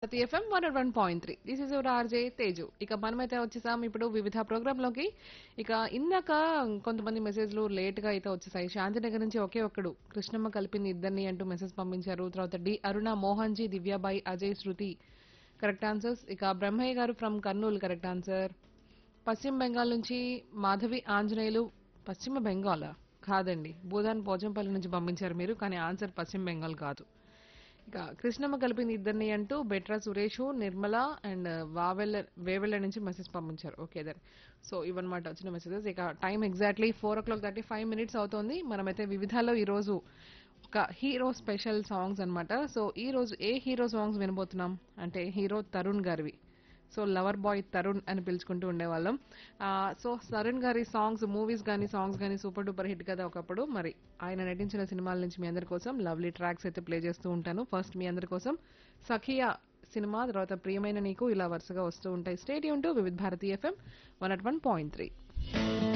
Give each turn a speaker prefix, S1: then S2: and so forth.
S1: FM 101.3. This is your RJ Teju. ఇక మనమైతే వచ్చేసాం ఇప్పుడు వివిధ ప్రోగ్రామ్ లోకి. ఇక ఇందాక కొంతమంది మెసేజ్లు లేట్ గా అయితే వచ్చేసాయి. శాంతినగర్ నుంచి ఒకే ఒక్కడు కృష్ణమ్మ కలిపింది ఇద్దరిని అంటూ మెసేజ్ పంపించారు. తర్వాత డి అరుణ, మోహన్ జీ, దివ్యాబాయి, అజయ్, శృతి కరెక్ట్ ఆన్సర్స్. ఇక బ్రహ్మయ్య గారు ఫ్రమ్ కర్నూలు కరెక్ట్ ఆన్సర్. పశ్చిమ బెంగాల్ నుంచి మాధవి ఆంజనేయులు. పశ్చిమ బెంగాలా కాదండి, భూదాన్ పోచంపల్లి నుంచి పంపించారు మీరు, కానీ ఆన్సర్ పశ్చిమ బెంగాల్ కాదు. ఇక కృష్ణమ్మ కలిపింది ఇద్దరిని అంటూ బెట్రా సురేష్, నిర్మల అండ్ వేవెళ్ళ నుంచి మెసేజ్ పంపించారు. Okay there. సో ఇవన్నమాట వచ్చిన మెసేజెస్. ఇక టైం ఎగ్జాక్ట్లీ 4:35 అవుతోంది. మనమైతే వివిధాలో ఈ రోజు ఒక హీరో స్పెషల్ సాంగ్స్ అన్నమాట. సో ఈ రోజు ఏ హీరో సాంగ్స్ వినబోతున్నాం అంటే హీరో తరుణ్ గారివి. సో లవర్ బాయ్ తరుణ్ అని పిలుచుకుంటూ ఉండేవాళ్ళం. సో తరుణ్ గారి సాంగ్స్, మూవీస్ కానీ సాంగ్స్ కానీ సూపర్ డూపర్ హిట్ కదా ఒకప్పుడు. మరి ఆయన నటించిన సినిమాల నుంచి మీ అందరి కోసం లవ్లీ ట్రాక్స్ అయితే ప్లే చేస్తూ ఉంటాను. ఫస్ట్ మీ అందరి కోసం సఖియా సినిమా, తర్వాత ప్రియమైన నీకు, ఇలా వరుసగా వస్తూ ఉంటాయి. State Yoon to Vividh Bharati FM 101.3.